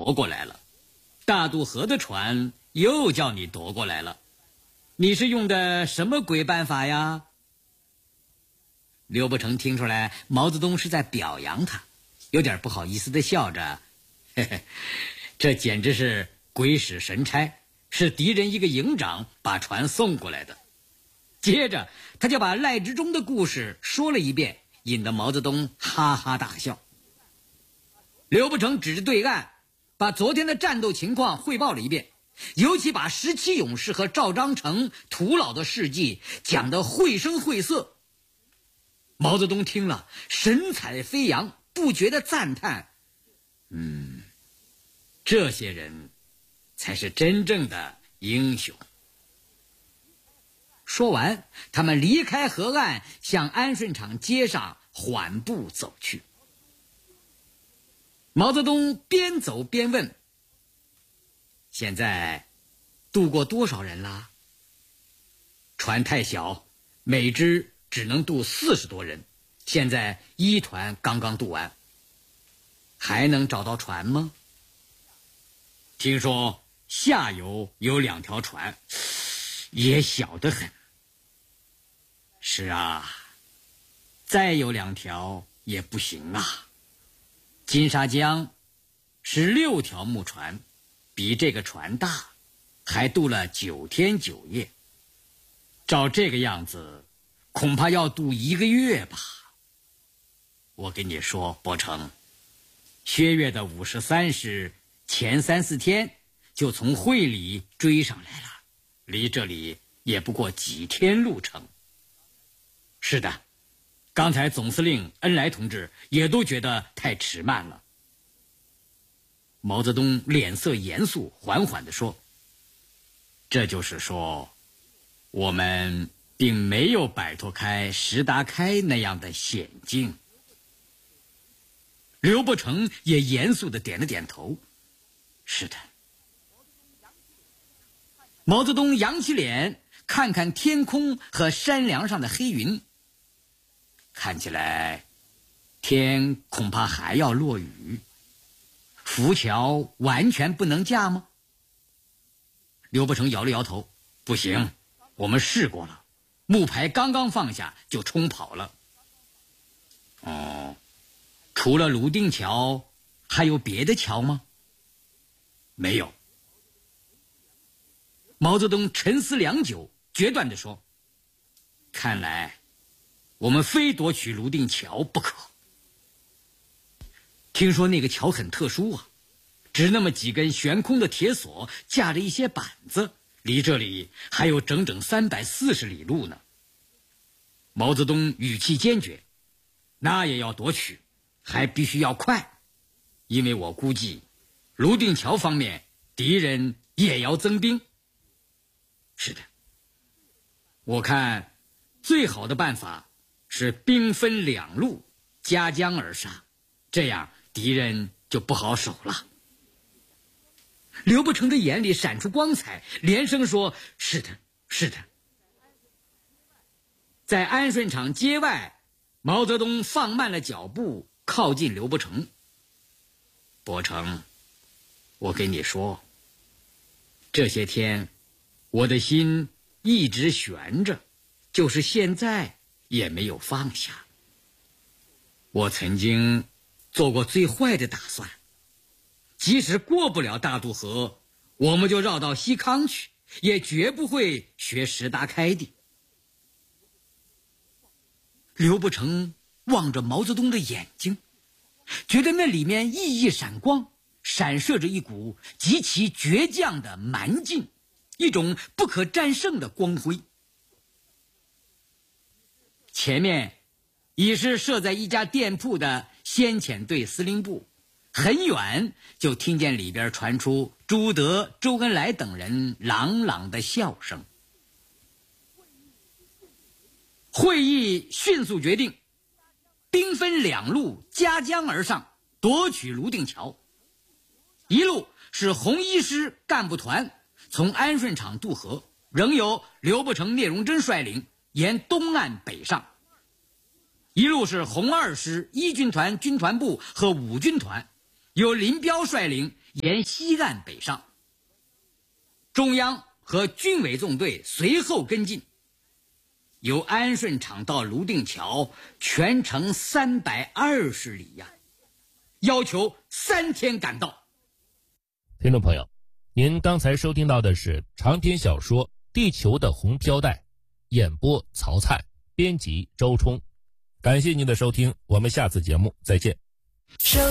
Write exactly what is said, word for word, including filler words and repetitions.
夺过来了，大渡河的船又叫你夺过来了，你是用的什么鬼办法呀？”刘伯承听出来毛泽东是在表扬他，有点不好意思的笑着：“嘿嘿，这简直是鬼使神差，是敌人一个营长把船送过来的。”接着他就把赖之忠的故事说了一遍，引得毛泽东哈哈大笑。刘伯承指着对岸，把昨天的战斗情况汇报了一遍，尤其把十七勇士和赵章程屠老的事迹讲得绘声绘色。毛泽东听了神采飞扬，不觉地赞叹：“嗯，这些人才是真正的英雄。”说完，他们离开河岸，向安顺场街上缓步走去。毛泽东边走边问：“现在渡过多少人啦？”“船太小，每只只能渡四十多人，现在一团刚刚渡完。”“还能找到船吗？”“听说下游有两条船，也小得很。”“是啊，再有两条也不行啊。金沙江是六条木船，比这个船大，还渡了九天九夜。照这个样子，恐怕要渡一个月吧。我跟你说，伯承，薛岳的五十三师前三四天就从会理追上来了，离这里也不过几天路程。”“是的，刚才总司令恩来同志也都觉得太迟慢了。”毛泽东脸色严肃，缓缓地说：“这就是说，我们并没有摆脱开石达开那样的险境。”刘伯承也严肃地点了点头：“是的。”毛泽东扬起脸，看看天空和山梁上的黑云，看起来天恐怕还要落雨。浮桥完全不能架吗？刘伯承摇了摇头：“不行，我们试过了，木牌刚刚放下就冲跑了。”“哦，除了泸定桥，还有别的桥吗？”“没有。”毛泽东沉思良久，决断地说：“看来我们非夺取泸定桥不可。听说那个桥很特殊啊，只那么几根悬空的铁索，架着一些板子，离这里还有整整三百四十里路呢。”毛泽东语气坚决：“那也要夺取，还必须要快，因为我估计泸定桥方面敌人也要增兵。”“是的，我看最好的办法是兵分两路，夹江而杀，这样敌人就不好守了。”刘伯承的眼里闪出光彩，连声说：“是的，是的。”在安顺场街外，毛泽东放慢了脚步，靠近刘伯承：“伯承，我跟你说，这些天我的心一直悬着，就是现在也没有放下。我曾经做过最坏的打算，即使过不了大渡河，我们就绕到西康去，也绝不会学石达开的。”刘伯承望着毛泽东的眼睛，觉得那里面熠熠闪光，闪射着一股极其倔强的蛮劲，一种不可战胜的光辉。前面已是设在一家店铺的先遣队司令部，很远就听见里边传出朱德、周恩来等人朗朗的笑声。会议迅速决定，兵分两路夹江而上，夺取泸定桥。一路是红一师干部团从安顺场渡河，仍由刘伯承、聂荣臻率领沿东岸北上；一路是红二师一军团军团部和五军团，由林彪率领沿西岸北上。中央和军委纵队随后跟进，由安顺场到泸定桥全程三百二十里呀，要求三天赶到。 听众朋友，您刚才收听到的是长篇小说《地球的红飘带》，演播曹灿，编辑周冲。感谢您的收听，我们下次节目再见。